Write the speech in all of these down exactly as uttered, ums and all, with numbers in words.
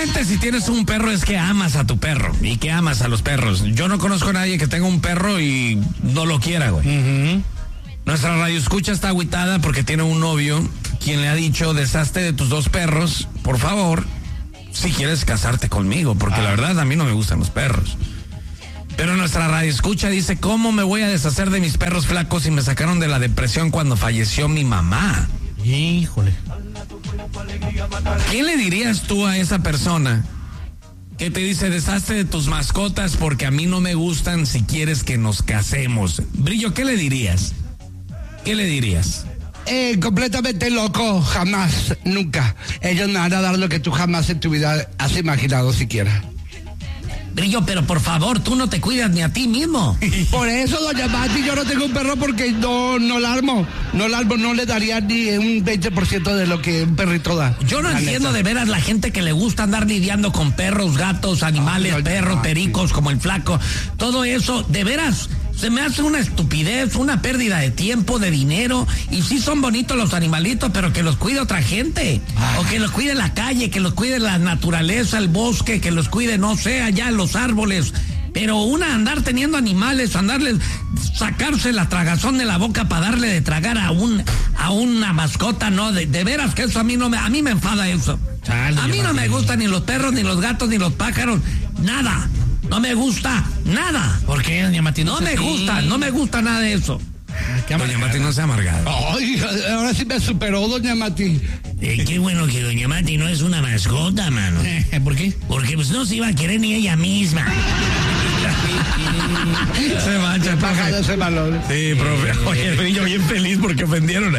Obviamente si tienes un perro es que amas a tu perro y que amas a los perros. Yo no conozco a nadie que tenga un perro y no lo quiera, güey. Uh-huh. Nuestra radioescucha está agüitada porque tiene un novio quien le ha dicho, deshazte de tus dos perros, por favor, si quieres casarte conmigo, porque ah. la verdad a mí no me gustan los perros. Pero nuestra radioescucha dice, ¿cómo me voy a deshacer de mis perros flacos si me sacaron de la depresión cuando falleció mi mamá? Híjole. ¿Qué le dirías tú a esa persona que te dice, deshazte de tus mascotas porque a mí no me gustan si quieres que nos casemos? Brillo, ¿qué le dirías? ¿Qué le dirías? Eh, completamente loco, jamás, nunca. Ellos me van a dar lo que tú jamás en tu vida has imaginado siquiera. Brillo, pero por favor, tú no te cuidas ni a ti mismo. Por eso, doña Mati, yo no tengo un perro porque no, no la armo. No la armo, no le daría ni un veinte por ciento de lo que un perrito da. Yo no entiendo neta. de veras la gente que le gusta andar lidiando con perros, gatos, animales, Ay, perros, Mati. pericos, como el flaco. Todo eso, de veras, se me hace una estupidez, una pérdida de tiempo, de dinero. Y sí son bonitos los animalitos, pero que los cuide otra gente. Ay. O que los cuide la calle, que los cuide la naturaleza, el bosque, que los cuide, no sé, allá los árboles. Pero una andar teniendo animales, andarles, sacarse la tragazón de la boca para darle de tragar a un a una mascota, no, de, de veras que eso a mí no me, a mí me enfada eso. Chale, a mí no me gustan ni los perros, ni los gatos, ni los pájaros, nada. No me gusta nada. ¿Por qué, doña Mati? No, no me gusta, no me gusta nada de eso. Qué doña Mati no se ha amargado. Ay, ahora sí me superó, doña Mati. Eh, qué bueno que doña Mati no es una mascota, mano. ¿Por qué? Porque pues no se iba a querer ni ella misma. Se mancha, baja de ese valor. Sí, profe. Oye, el Brillo bien feliz porque ofendieron.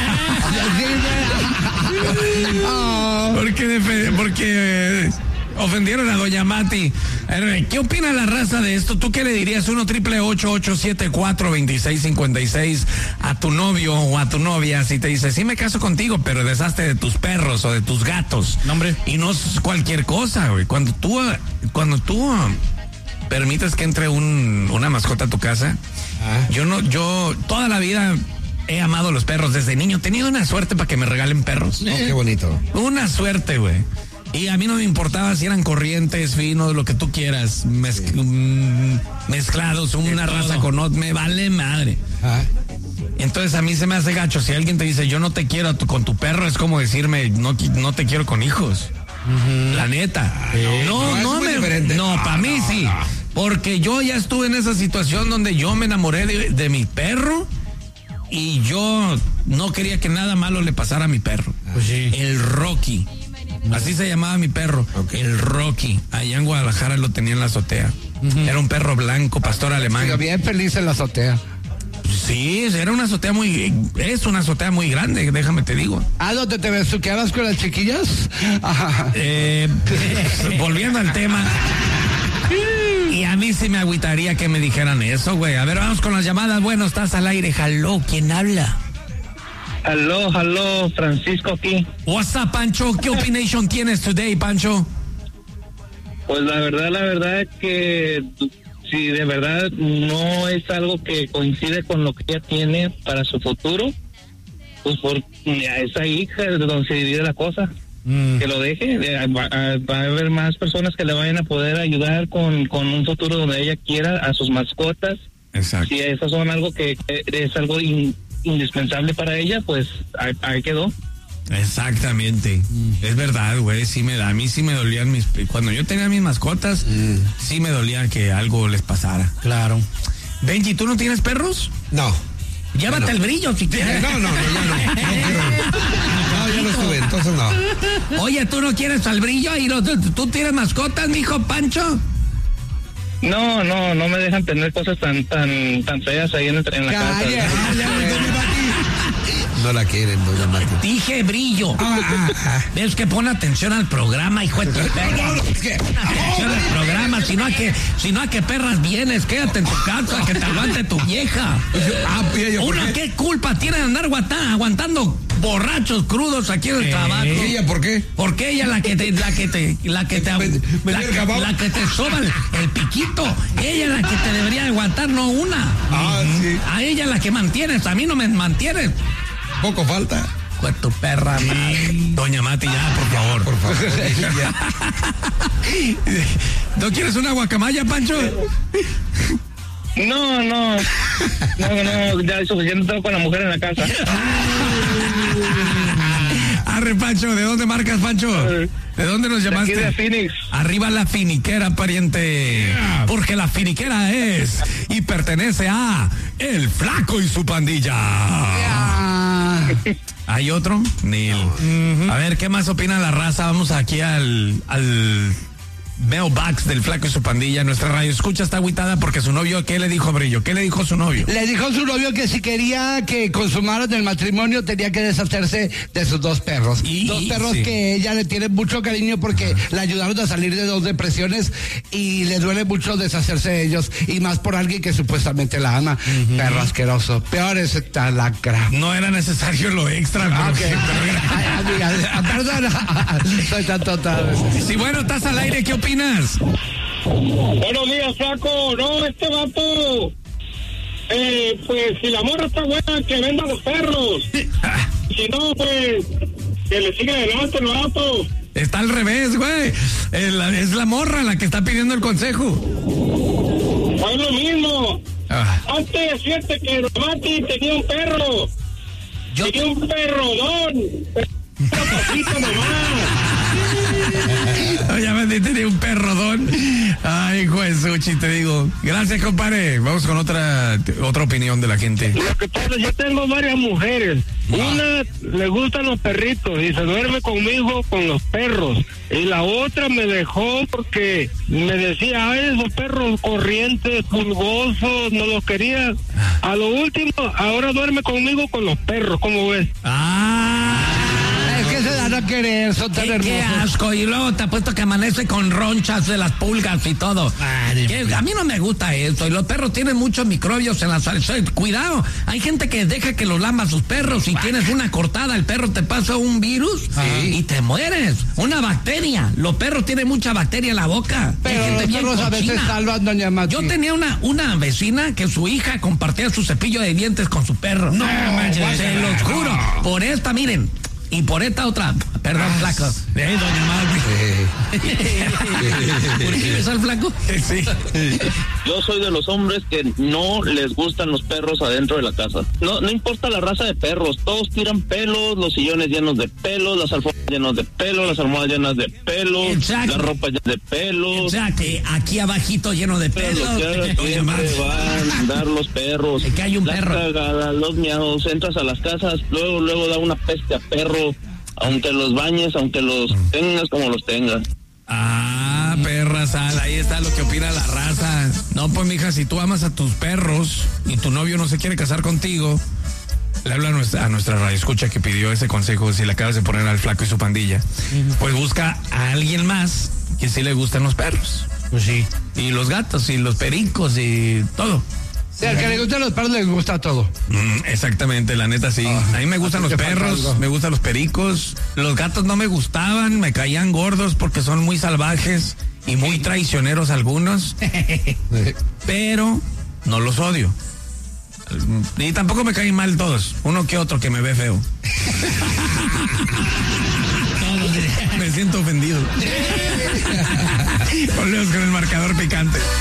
porque, porque ofendieron a doña Mati. ¿Qué opina la raza de esto? ¿Tú qué le dirías? uno triple ocho ocho siete cuatro dos seis cinco seis a tu novio o a tu novia si te dice, sí me caso contigo, pero deshazte de tus perros o de tus gatos? No, hombre. Y no es cualquier cosa, güey. Cuando tú, cuando tú permites que entre un, una mascota a tu casa, ah. yo no, yo toda la vida he amado los perros desde niño. He tenido una suerte para que me regalen perros. Oh, qué bonito. Una suerte, güey. Y a mí no me importaba si eran corrientes, finos, lo que tú quieras, mezc- sí. mezclados, una raza con otra, me vale madre. Ah. Entonces a mí se me hace gacho. Si alguien te dice, yo no te quiero tu, con tu perro, es como decirme, no, no te quiero con hijos. Uh-huh. La neta. Ah, no, no, no, no, me, no para mí no, sí. No. Porque yo ya estuve en esa situación donde yo me enamoré de, de mi perro y yo no quería que nada malo le pasara a mi perro. Pues sí. El Rocky. Así se llamaba mi perro, okay. El Rocky. Allá en Guadalajara lo tenía en la azotea. Uh-huh. Era un perro blanco, pastor alemán. Pero bien feliz en la azotea. Sí, era una azotea muy, es una azotea muy grande, déjame te digo. ¿Ah, dónde te besuqueabas con las chiquillas? Eh, volviendo al tema. Y a mí sí me agüitaría que me dijeran eso, güey. A ver, vamos con las llamadas. Bueno, estás al aire. Hello, ¿quién habla? Aló, aló, Francisco aquí. What's up, Pancho? ¿Qué opinión tienes today, Pancho? Pues la verdad, la verdad es que si de verdad no es algo que coincide con lo que ella tiene para su futuro, pues por esa hija de donde se divide la cosa, mm. que lo deje. Va, va a haber más personas que le vayan a poder ayudar con, con un futuro donde ella quiera a sus mascotas. Exacto. Si esas son algo que, que es algo in, indispensable para ella, pues ahí, ahí quedó. Exactamente, mm. es verdad, güey, sí me da, a mí sí me dolían mis, cuando yo tenía mis mascotas, mm. sí me dolía que algo les pasara. Claro. Benji, ¿tú no tienes perros? No. Llévate no. el Brillo si quieres. No, no, no, ya no. No, quiero. No, ya no estuve, entonces no. Oye, ¿tú no quieres al Brillo? ¿Y no, tú, tú tienes mascotas, mijo Pancho? No, no, no me dejan tener cosas tan tan tan feas ahí en, en la casa. No la quieren, doña Mati. Dije Brillo. Ah, ah, ah. Ves que pone atención al programa, hijo de tu perra. Atención al programa, si no a que, si no a que perras vienes, quédate en tu casa, que te aguante tu vieja. Ah, Una, ¿qué? ¿qué culpa tiene de andar aguantando, aguantando borrachos crudos aquí en el trabajo? ¿Y ella por qué? Porque ella la que te, la que te, la que te, me, me la, que, la que te soba el, el piquito. Ella es la que te debería aguantar, no una. Ah, sí. A ella la que mantienes, a mí no me mantienes. Poco falta. hijo de tu perra madre. Doña Mati, ya, por favor. Por favor. ¿No quieres una guacamaya, Pancho? No, no. No, no, ya es suficiente todo con la mujer en la casa. Arre, Pancho, ¿de dónde marcas, Pancho? ¿De dónde nos llamaste? De aquí de Phoenix. Arriba la finiquera, pariente. Yeah. Porque la finiquera es y pertenece a El Flaco y su pandilla. Yeah. ¿Hay otro? Neil. Uh-huh. A ver, ¿qué más opina la raza? Vamos aquí al... al mailbox del Flaco y su pandilla. Nuestra radio escucha está agüitada porque su novio, ¿qué le dijo a Brillo? ¿Qué le dijo su novio? Le dijo a su novio que si quería que consumaran el matrimonio tenía que deshacerse de sus dos perros. Y, dos perros sí. que ella le tiene mucho cariño porque le ayudaron a salir de dos depresiones y le duele mucho deshacerse de ellos y más por alguien que supuestamente la ama. Uh-huh. Perro asqueroso. Peor es esta lacra. No era necesario lo extra. Ah, okay. pero... Ay, amiga, perdona. Soy tan total. Sí, bueno, estás al aire. ¿Qué opinas? Buenos días, Flaco. No, este vato, eh, pues si la morra está buena, que venda los perros. Si no, pues que le siga adelante el vato. Está al revés, güey. Es la morra la que está pidiendo el consejo. Pues lo mismo. Ah. Antes, fíjate que Mati tenía un perro. Yo tenía un perrodón. Una pasita nomás. Ya me tenía un perrodón. Ay, Jesús, te digo. Gracias, compadre. Vamos con otra otra opinión de la gente. Lo que pasa, yo tengo varias mujeres. Wow. Una le gustan los perritos y se duerme conmigo con los perros. Y la otra me dejó porque me decía, ay, esos perros corrientes, pulgosos, no los quería. A lo último, ahora duerme conmigo con los perros, ¿cómo ves? Ah. ¿Qué se dan a querer? Son tan hermosos. Qué asco. Y luego te apuesto que amanece con ronchas de las pulgas y todo. Que a mí no me gusta eso. Y los perros tienen muchos microbios en la salsa. Cuidado. Hay gente que deja que los lamba sus perros. Si tienes una cortada, el perro te pasa un virus sí. y te mueres. Una bacteria. Los perros tienen mucha bacteria en la boca. Pero los perros a veces salvan, doña Mati. Yo tenía una, una vecina que su hija compartía su cepillo de dientes con su perro. No, no se los juro. Por esta, miren. Y por esta otra, perdón, ah, Flaco. Eh, doña Mati. ¿Por qué ves al Flaco? Sí. Yo soy de los hombres que no les gustan los perros adentro de la casa. No, no importa la raza de perros, todos tiran pelos, los sillones llenos de pelos, las alfombras llenas de pelos, las almohadas llenas de pelos, exacto. la ropa llena de pelos. Exacto, aquí abajito lleno de pelos. Siempre van a andar los perros. Es que hay un las perro. Cagadas, los miados, entras a las casas, luego, luego da una peste a perro. Aunque los bañes, aunque los tengas como los tengas. Ah, perra sal, ahí está lo que opina la raza. No, pues mija, si tú amas a tus perros y tu novio no se quiere casar contigo, le habla a nuestra, a nuestra radio escucha que pidió ese consejo, si le acabas de poner al Flaco y su pandilla, uh-huh. pues busca a alguien más que sí le gustan los perros. Pues sí. Y los gatos y los pericos y todo. Sí, al que le gustan los perros le gusta todo. Mm, exactamente, la neta sí. Oh, a mí me gustan los perros, me gustan los pericos. Los gatos no me gustaban, me caían gordos porque son muy salvajes y muy traicioneros algunos. Pero no los odio. Y tampoco me caen mal todos, uno que otro que me ve feo. Me siento ofendido. Volvemos con el marcador picante.